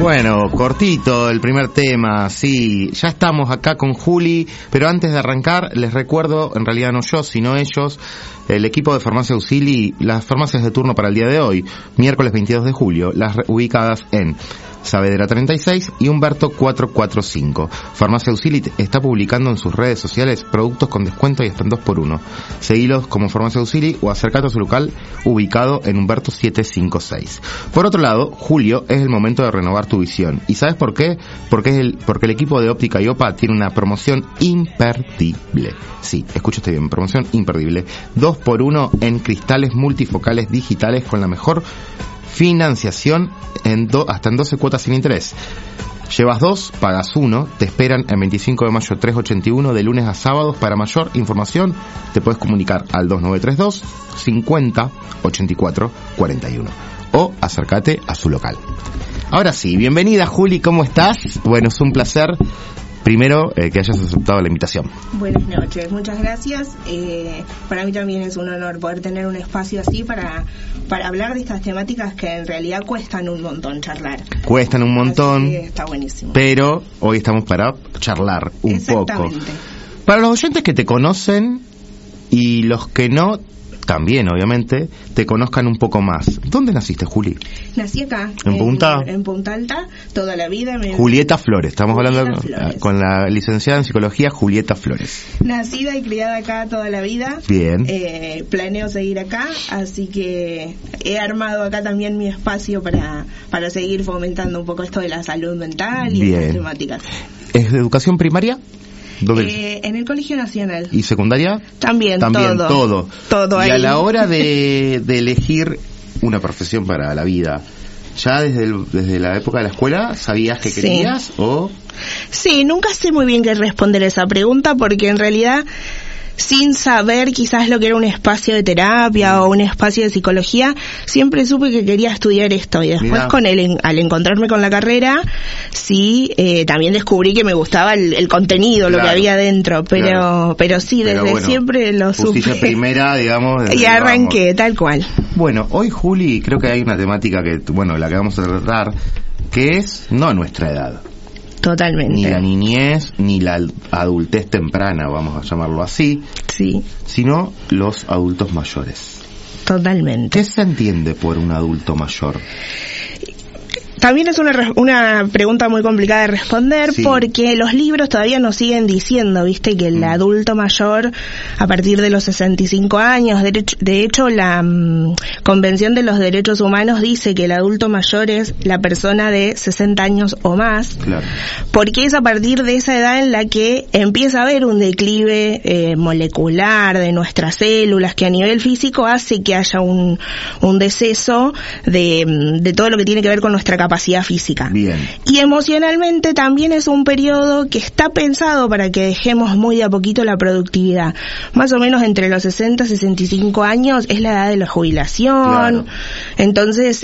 Bueno, cortito el primer tema, sí, ya estamos acá con Juli, pero antes de arrancar les recuerdo, en realidad no yo, sino ellos, el equipo de Farmacia Auxili, las farmacias de turno para el día de hoy, miércoles 22 de julio, las ubicadas en Saavedra 36 y Humberto 445. Farmacia Auxili está publicando en sus redes sociales productos con descuento y hasta en 2x1. Seguilos como Farmacia Auxili o acercate a su local ubicado en Humberto 756. Por otro lado, julio es el momento de renovar tu visión. ¿Y sabes por qué? Porque el equipo de Óptica Iopa tiene una promoción imperdible. Sí, escúchate bien, promoción imperdible. 2x1 en cristales multifocales digitales con la mejor financiación hasta en 12 cuotas sin interés. Llevas 2, pagas 1, te esperan el 25 de mayo 381 de lunes a sábados. Para mayor información te puedes comunicar al 2932 50 84 41 o acércate a su local. Ahora sí, bienvenida Juli, ¿cómo estás? Bueno, es un placer primero que hayas aceptado la invitación. Buenas noches, muchas gracias. Para mí también es un honor poder tener un espacio así para hablar de estas temáticas que en realidad cuestan un montón charlar. Cuestan un montón, así que está buenísimo. Pero hoy estamos para charlar un poco. Exactamente. Para los oyentes que te conocen y los que no, también obviamente, te conozcan un poco más. ¿Dónde naciste, Juli? Nací acá. ¿En Punta? En Punta Alta, toda la vida. Julieta Flores, estamos Julieta hablando Flores. Con la licenciada en psicología Julieta Flores. Nacida y criada acá toda la vida. Bien. Planeo seguir acá, así que he armado acá también mi espacio para seguir fomentando un poco esto de la salud mental y estas temáticas. ¿Es de educación primaria? En el Colegio Nacional. ¿Y secundaria? También todo Y ahí. a la hora de elegir una profesión para la vida, ¿ya desde la época de la escuela sabías que querías? Sí. ¿O? Sí, nunca sé muy bien qué responder esa pregunta porque en realidad, sin saber quizás lo que era un espacio de terapia o un espacio de psicología, siempre supe que quería estudiar esto y después al encontrarme con la carrera, sí, también descubrí que me gustaba el contenido, lo que había dentro, pero sí, desde siempre lo supe. Primera, digamos. Y arranqué, tal cual. Bueno, hoy Juli, creo que hay una temática la que vamos a tratar, que es no nuestra edad. Totalmente. Ni la niñez, ni la adultez temprana, vamos a llamarlo así. Sí. Sino los adultos mayores. Totalmente. ¿Qué se entiende por un adulto mayor? También es una pregunta muy complicada de responder, porque los libros todavía nos siguen diciendo, viste, que el adulto mayor a partir de los 65 años, de hecho la Convención de los Derechos Humanos dice que el adulto mayor es la persona de 60 años o más, porque es a partir de esa edad en la que empieza a haber un declive molecular de nuestras células que a nivel físico hace que haya un deceso de todo lo que tiene que ver con nuestra capacidad física. Bien. Y emocionalmente también es un periodo que está pensado para que dejemos muy de a poquito la productividad. Más o menos entre los 60 y 65 años es la edad de la jubilación. Entonces,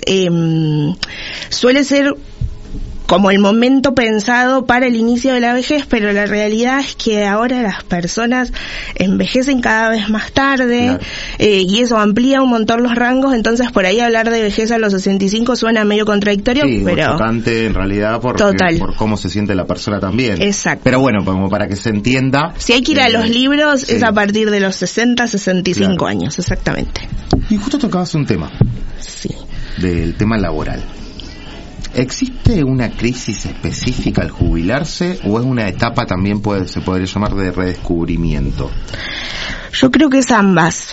suele ser como el momento pensado para el inicio de la vejez, pero la realidad es que ahora las personas envejecen cada vez más tarde, y eso amplía un montón los rangos, entonces por ahí hablar de vejez a los 65 suena medio contradictorio, pero chocante en realidad por cómo se siente la persona también. Exacto. Pero bueno, como para que se entienda. Si hay que ir a los libros, es a partir de los 60, 65 años, exactamente. Y justo tocabas un tema. Sí. Del tema laboral. ¿Existe una crisis específica al jubilarse o es una etapa también se podría llamar de redescubrimiento? Yo creo que es ambas.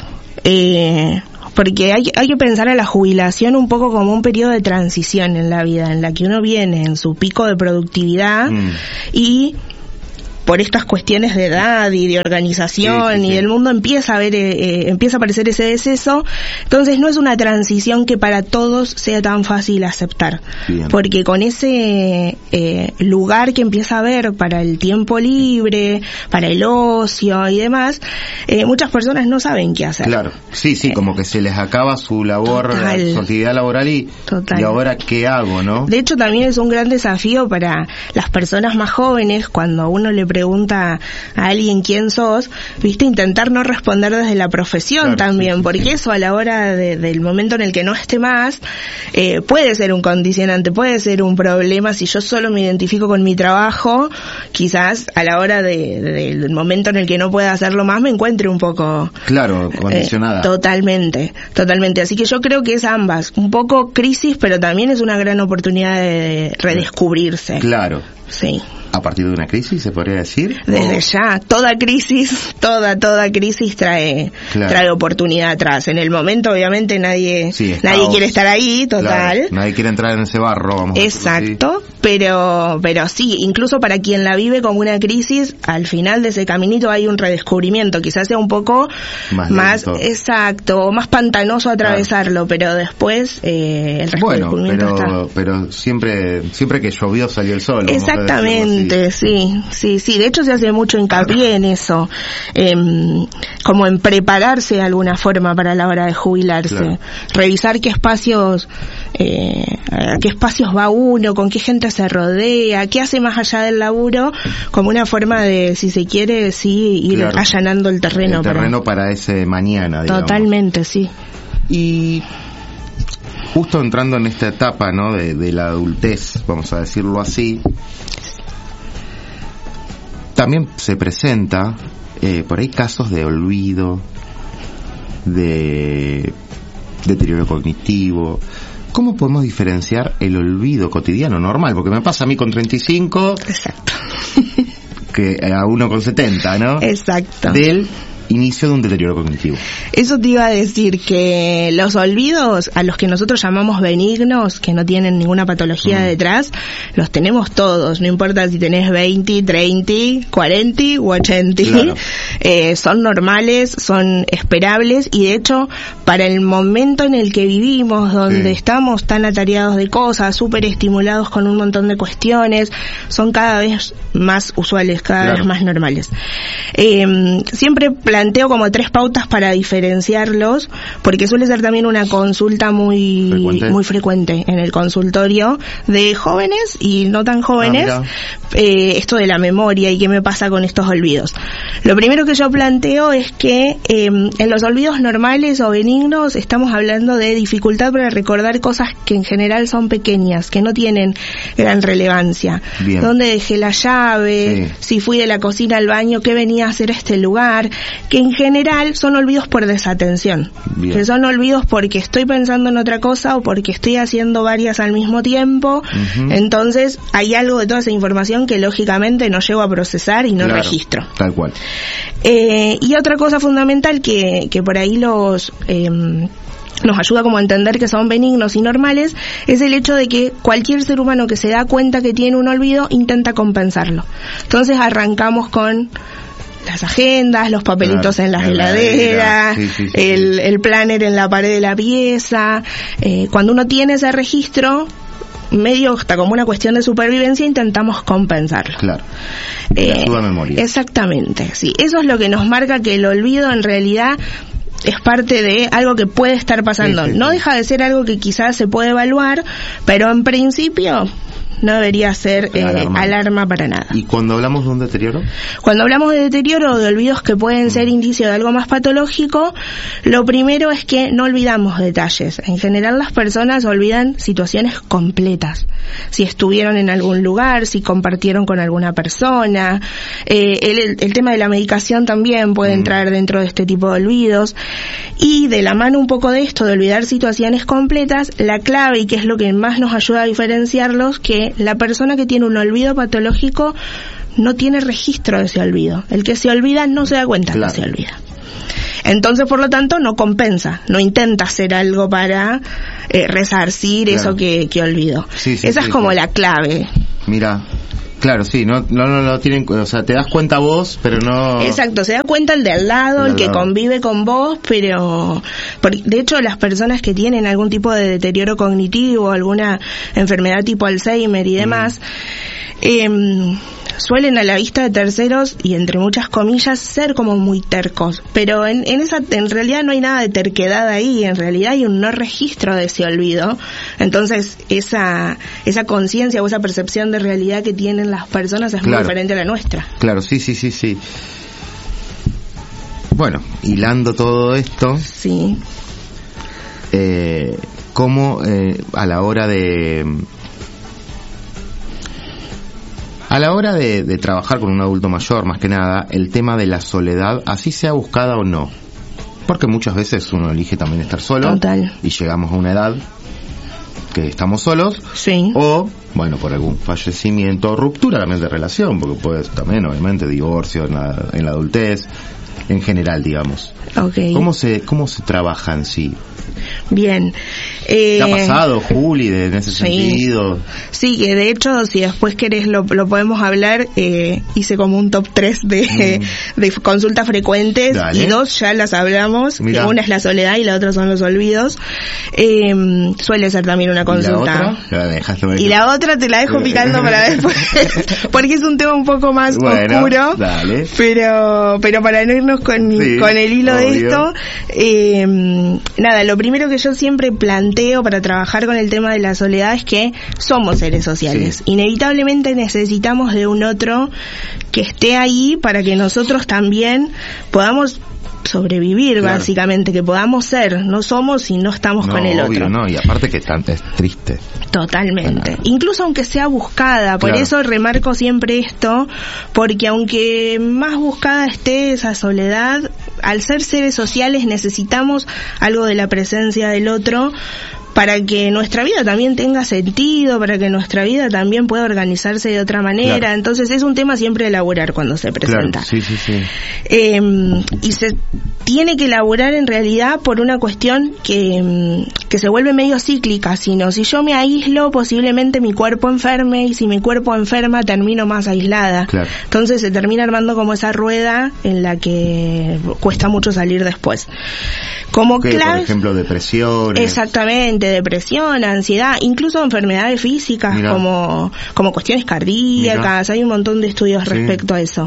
Porque hay que pensar a la jubilación un poco como un periodo de transición en la vida, en la que uno viene en su pico de productividad y por estas cuestiones de edad y de organización y del mundo empieza a aparecer ese deceso. Entonces no es una transición que para todos sea tan fácil aceptar. Bien. Porque con ese lugar que empieza a haber para el tiempo libre, para el ocio y demás, muchas personas no saben qué hacer. Claro, como que se les acaba su labor, su actividad laboral y ahora ¿qué hago, no? De hecho también es un gran desafío para las personas más jóvenes cuando a uno le pregunta a alguien quién sos, viste, intentar no responder desde la profesión también, porque eso a la hora del momento en el que no esté más, puede ser un condicionante, puede ser un problema. Si yo solo me identifico con mi trabajo, quizás a la hora del momento en el que no pueda hacerlo más me encuentre un poco condicionada. Totalmente. Así que yo creo que es ambas, un poco crisis, pero también es una gran oportunidad de redescubrirse. Claro. Sí. ¿A partir de una crisis se podría decir? Desde ya, toda crisis trae oportunidad atrás. En el momento, obviamente, nadie quiere estar ahí, total. Claro, nadie quiere entrar en ese barro, vamos a decirlo así. Exacto, pero sí, incluso para quien la vive como una crisis, al final de ese caminito hay un redescubrimiento. Quizás sea un poco más exacto, más pantanoso atravesarlo, pero después el redescubrimiento está. Pero siempre que llovió salió el sol. Exactamente. Sí. De hecho se hace mucho hincapié en eso, como en prepararse de alguna forma para la hora de jubilarse. Claro. Revisar qué espacios va uno, con qué gente se rodea, qué hace más allá del laburo, como una forma de, si se quiere, ir allanando el terreno. Para ese mañana, digamos. Totalmente, sí. Y justo entrando en esta etapa, ¿no? de la adultez, vamos a decirlo así, también se presenta por ahí casos de olvido, de deterioro cognitivo. ¿Cómo podemos diferenciar el olvido cotidiano normal? Porque me pasa a mí con 35. Exacto. Que a uno con 70, ¿no? Exacto. Del inicio de un deterioro cognitivo. Eso te iba a decir, que los olvidos, a los que nosotros llamamos benignos, que no tienen ninguna patología detrás, los tenemos todos, no importa si tenés 20, 30, 40 u 80. Claro. Son normales, son esperables, y de hecho, para el momento en el que vivimos, donde estamos tan atareados de cosas, súper estimulados con un montón de cuestiones, son cada vez más usuales, cada vez más normales. Siempre planteo como 3 pautas para diferenciarlos, porque suele ser también una consulta muy frecuente en el consultorio de jóvenes y no tan jóvenes, esto de la memoria y qué me pasa con estos olvidos. Lo primero que yo planteo es que en los olvidos normales o benignos estamos hablando de dificultad para recordar cosas que en general son pequeñas, que no tienen gran relevancia. Bien. ¿Dónde dejé la llave? Si fui de la cocina al baño, ¿qué venía a hacer a este lugar? Que en general son olvidos por desatención. Bien. Que son olvidos porque estoy pensando en otra cosa o porque estoy haciendo varias al mismo tiempo. Entonces hay algo de toda esa información que lógicamente no llego a procesar y no registro. Tal cual. Y otra cosa fundamental que por ahí nos ayuda como a entender que son benignos y normales, es el hecho de que cualquier ser humano que se da cuenta que tiene un olvido intenta compensarlo. Entonces arrancamos con las agendas, los papelitos en las heladeras, el planner en la pared de la pieza. Cuando uno tiene ese registro, medio hasta como una cuestión de supervivencia, intentamos compensarlo. Claro. Ayuda a memoria. Exactamente, sí. Eso es lo que nos marca que el olvido en realidad es parte de algo que puede estar pasando. No deja de ser algo que quizás se puede evaluar, pero en principio no debería ser alarma para nada. ¿Y cuando hablamos de un deterioro? Cuando hablamos de deterioro o de olvidos que pueden ser indicio de algo más patológico, lo primero es que no olvidamos detalles. En general las personas olvidan situaciones completas. Si estuvieron en algún lugar, si compartieron con alguna persona. El tema de la medicación también puede entrar dentro de este tipo de olvidos. Y de la mano un poco de esto, de olvidar situaciones completas, la clave, y que es lo que más nos ayuda a diferenciarlos, que la persona que tiene un olvido patológico no tiene registro de ese olvido. El que se olvida no se da cuenta que se olvida. Entonces, por lo tanto, no compensa, no intenta hacer algo para resarcir eso que olvidó. Esa es como la clave. Mira. Claro, sí, no tienen, o sea, te das cuenta vos, pero no. Exacto, se da cuenta el de al lado, el que convive con vos, pero de hecho las personas que tienen algún tipo de deterioro cognitivo, alguna enfermedad tipo Alzheimer y demás, suelen a la vista de terceros y entre muchas comillas ser como muy tercos, pero en realidad no hay nada de terquedad ahí, en realidad hay un no registro de ese olvido. Entonces esa conciencia o esa percepción de realidad que tienen las personas es muy diferente a la nuestra. Claro, sí. Bueno, hilando todo esto, sí. ¿Cómo a la hora de trabajar con un adulto mayor, más que nada, el tema de la soledad, así sea buscada o no? Porque muchas veces uno elige también estar solo. Total. Y llegamos a una edad que estamos solos, sí. O, bueno, por algún fallecimiento o ruptura también de relación, porque puede también, obviamente, divorcio en la adultez, en general, digamos. Okay. ¿Cómo se trabaja en sí? Bien. ¿Qué ha pasado, Juli, en ese sentido? Sí, que de hecho, si después querés lo podemos hablar, hice como un top 3 de consultas frecuentes. Dale. Y 2 ya las hablamos. Una es la soledad y la otra son los olvidos. Suele ser también una consulta. ¿Y la otra te la dejo picando para después, porque es un tema un poco más oscuro. Dale. Pero para no irnos con el hilo de esto, nada, lo primero que yo siempre planteo para trabajar con el tema de la soledad es que somos seres sociales. Sí. Inevitablemente necesitamos de un otro que esté ahí para que nosotros también podamos sobrevivir, básicamente, que podamos ser. No somos si no estamos con el otro. No, y aparte que es triste. Totalmente. Incluso aunque sea buscada, por eso remarco siempre esto, porque aunque más buscada esté esa soledad, al ser seres sociales necesitamos algo de la presencia del otro para que nuestra vida también tenga sentido, para que nuestra vida también pueda organizarse de otra manera. Claro. Entonces es un tema siempre a elaborar cuando se presenta. Claro. Sí. Y se tiene que elaborar en realidad por una cuestión que se vuelve medio cíclica, sino si yo me aíslo, posiblemente mi cuerpo enferme, y si mi cuerpo enferma, termino más aislada. Claro. Entonces se termina armando como esa rueda en la que cuesta mucho salir después. Como por ejemplo, depresiones. Exactamente, depresión, ansiedad, incluso enfermedades físicas. Mirá. como cuestiones cardíacas. Mirá. Hay un montón de estudios respecto a eso.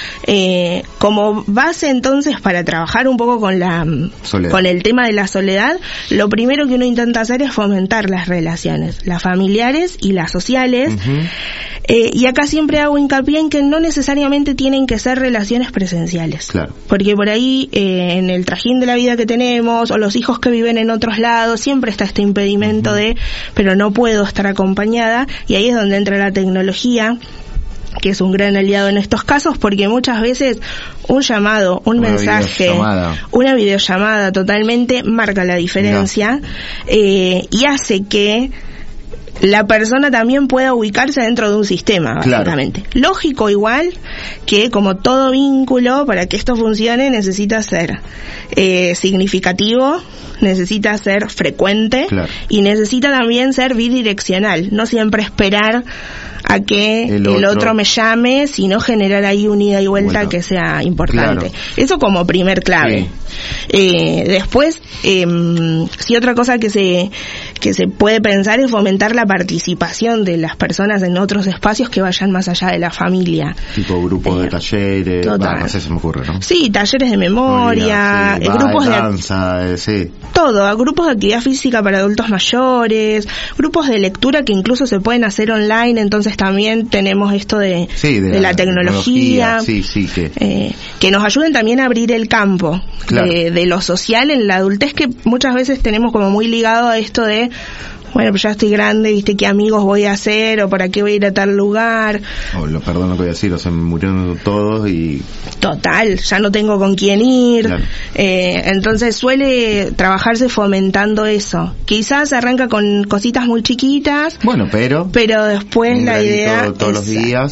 Como base entonces para trabajar un poco con el tema de la soledad, lo primero que uno intenta hacer es fomentar las relaciones, las familiares y las sociales. Uh-huh. Y acá siempre hago hincapié en que no necesariamente tienen que ser relaciones presenciales. Claro. Porque por ahí, en el trajín de la vida que tenemos, o los hijos que viven en otros lados, siempre está este impedimento pero no puedo estar acompañada, y ahí es donde entra la tecnología, que es un gran aliado en estos casos, porque muchas veces un llamado, un mensaje, una videollamada totalmente marca la diferencia. Y hace que la persona también pueda ubicarse dentro de un sistema, básicamente. Claro. Lógico, igual que como todo vínculo, para que esto funcione necesita ser significativo, necesita ser frecuente, y necesita también ser bidireccional. No siempre esperar a que el otro me llame, sino generar ahí un ida y vuelta que sea importante. Claro. Eso como primer clave. Sí. Después, sí, otra cosa que se puede pensar es fomentar la participación de las personas en otros espacios que vayan más allá de la familia. Tipo grupos de talleres, no sé, se me ocurre, ¿no? Sí, talleres de memoria, grupos de danza, todo, grupos de actividad física para adultos mayores, grupos de lectura que incluso se pueden hacer online. Entonces también tenemos esto de la tecnología que nos ayuden también a abrir el campo de lo social en la adultez, que muchas veces tenemos como muy ligado a esto de, bueno, pues ya estoy grande, ¿viste qué amigos voy a hacer? ¿O para qué voy a ir a tal lugar? Perdón lo que voy a decir, me murieron todos y... Total, ya no tengo con quién ir. Claro. Entonces suele trabajarse fomentando eso. Quizás arranca con cositas muy chiquitas. Bueno, pero después la idea... Todos los días...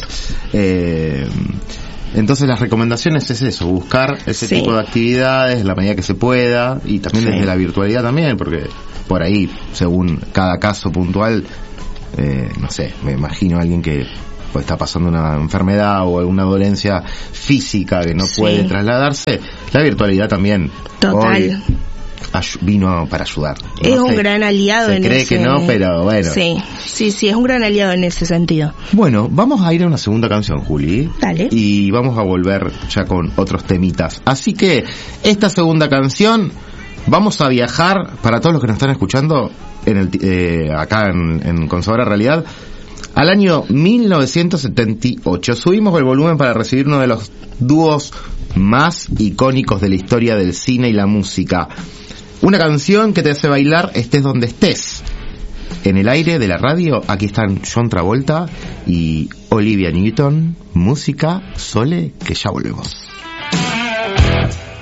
Entonces las recomendaciones es eso, buscar ese tipo de actividades en la medida que se pueda, y también desde la virtualidad también, porque por ahí, según cada caso puntual, no sé, me imagino a alguien que está pasando una enfermedad o alguna dolencia física que no puede trasladarse, la virtualidad también. Total. vino para ayudar. Es un gran aliado en ese... Se cree que no, pero bueno. Sí, es un gran aliado en ese sentido. Bueno, vamos a ir a una segunda canción, Juli. Dale. Y vamos a volver ya con otros temitas. Así que, esta segunda canción, vamos a viajar, para todos los que nos están escuchando, acá en Con Sabor a Realidad, al año 1978. Subimos el volumen para recibir uno de los dúos más icónicos de la historia del cine y la música. Una canción que te hace bailar estés donde estés. En el aire de la radio, aquí están John Travolta y Olivia Newton. Música, Sole, que ya volvemos.